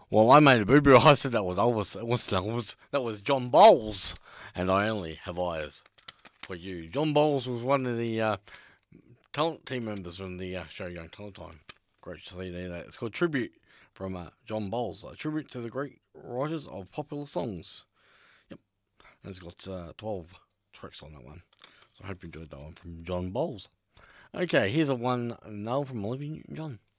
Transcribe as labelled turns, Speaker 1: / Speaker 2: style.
Speaker 1: Well, I made a boo boo. I said that was Elvis. It wasn't Elvis. That was John Bowles. And I only have eyes for you. John Bowles was one of the talent team members from the show Young Talent Time. Great CD there. It's called Tribute from John Bowles. A tribute to the great writers of popular songs. Yep. And it's got 12 tracks on that one. So I hope you enjoyed that one from John Bowles. Okay, here's a one now from Olivia Newton-John.